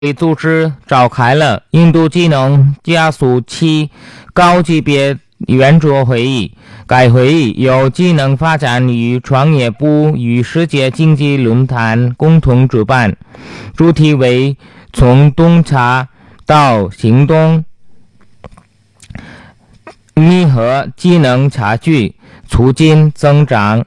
组织召开了印度技能加速器高级别圆桌会议。该会议由技能发展与创业部与世界经济论坛共同主办，主题为从洞察到行动，弥合技能差距，促进增长。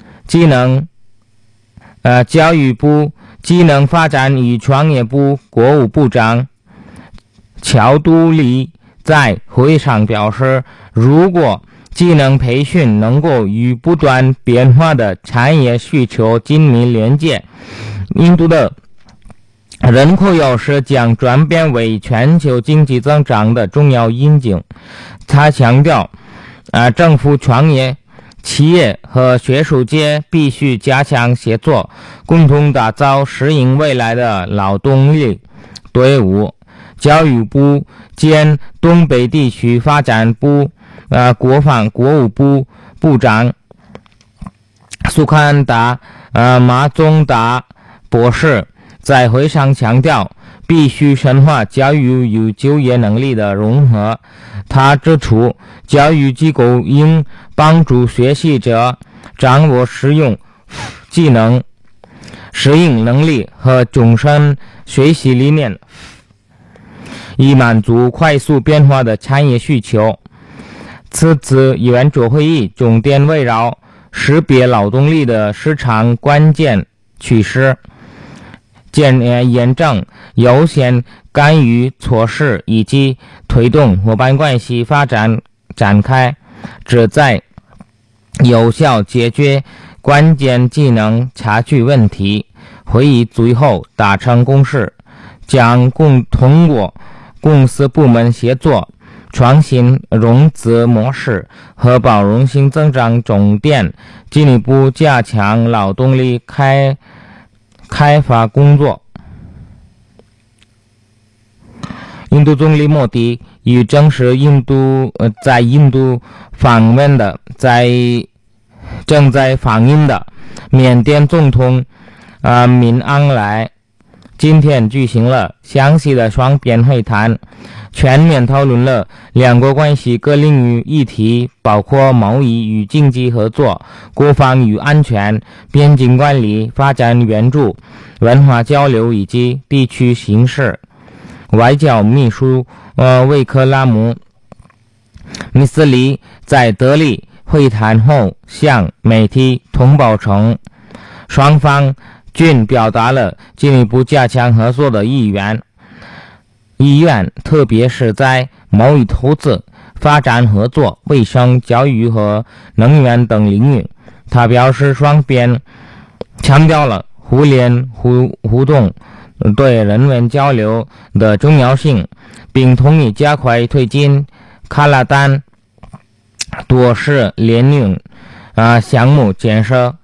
教育部技能发展与创业部国务部长乔杜里在会上表示，如果技能培训能够与不断变化的产业需求紧密连接，印度的人口优势将转变为全球经济增长的重要引擎。他强调，政府、创业企业和学术界必须加强协作，共同打造适应未来的劳动力队伍。教育部兼东北地区发展部国务部部长苏坎达马宗达博士在会上强调，必须深化教育与就业能力的融合。他指出，教育机构应帮助学习者掌握实用技能、适应能力和终身学习理念，以满足快速变化的产业需求。此次圆桌会议重点围绕识别劳动力的市场关键趋势，验证优先干预措施以及推动伙伴关系发展展开，旨在有效解决关键技能差距问题。会议最后达成共识，将通过公司部门协作、创新融资模式和包容性增长重点，进一步加强劳动力开发工作。印度总理莫迪与正是在印度访问的正在访印的缅甸总统敏昂莱今天举行了详细的双边会谈，全面讨论了两国关系各领域议题，包括贸易与经济合作、国防与安全、边境管理、发展援助、文化交流以及地区形势。外交秘书维克拉姆米斯里在德里会谈后向媒体通报称，双方均表达了进一步加强合作的意愿，特别是在贸易、投资、发展合作、卫生、教育和能源等领域。他表示，双边强调了互联互动对人文交流的重要性，并同意加快推进卡拉丹多式联运项目建设。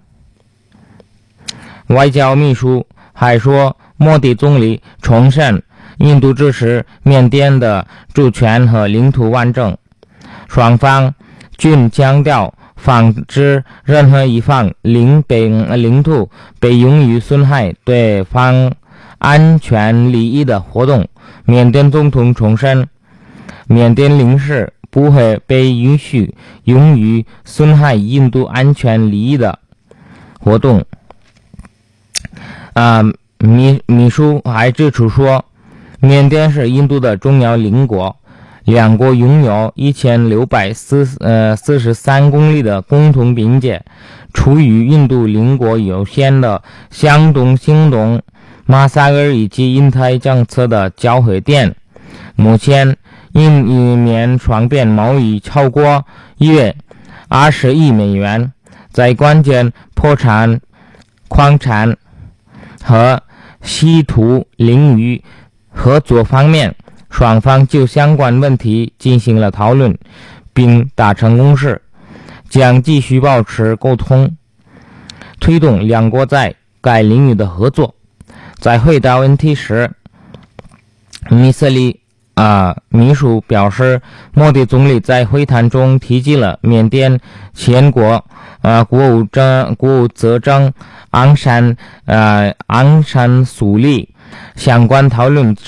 外交秘书还说，莫迪总理重申印度支持缅甸的主权和领土完整，双方均强调防止任何一方领土被用于损害对方安全利益的活动。缅甸总统重申，缅甸领事不会被允许用于损害印度安全利益的活动。秘书还指出说，缅甸是印度的重要邻国，两国拥有1643公里的共同边界。出于印度邻国有限的向东行动，马萨尔以及印太政策的交汇点，目前印缅双边贸易超过约20亿美元。在关键矿产和稀土领域合作方面，双方就相关问题进行了讨论，并达成共识，将继续保持沟通，推动两国在该领域的合作。在回答问题时，米斯里秘书表示，莫迪总理在会谈中提及了缅甸前国务资政昂山苏利相关讨论